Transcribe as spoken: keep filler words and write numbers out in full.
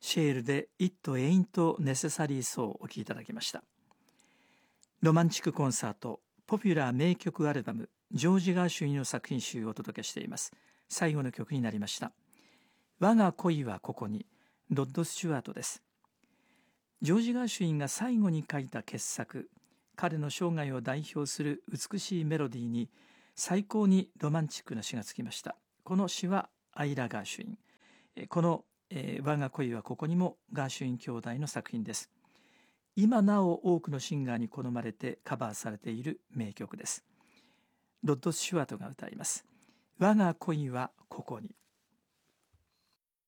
シェールで It Ain't Necessary So をお聴きいただきました。ロマンチックコンサートポピュラー名曲アルバムジョージ・ガーシュウィンの作品集をお届けしています。最後の曲になりました。我が恋はここに、ロッド・スチュワートです。ジョージ・ガーシュウィンが最後に書いた傑作、彼の生涯を代表する美しいメロディーに最高にロマンチックな詩がつきました。この詩はアイラ・ガーシュウィン、この、えー、我が恋はここにもガーシュウィン兄弟の作品です。今なお多くのシンガーに好まれてカバーされている名曲です。ロッド・スチュワートが歌います。我が恋はここに。